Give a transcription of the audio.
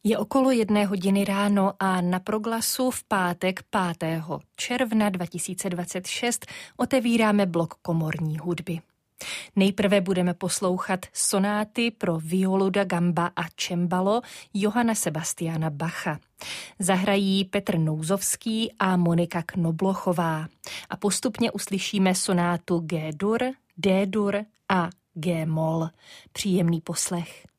Je okolo 1:00 ráno a na Proglasu v pátek 5. června 2026 otevíráme blok komorní hudby. Nejprve budeme poslouchat sonáty pro violu da gamba a cembalo Johanna Sebastiana Bacha. Zahrají Petr Nouzovský a Monika Knoblochová. A postupně uslyšíme sonátu G-dur, D-dur a G-moll. Příjemný poslech.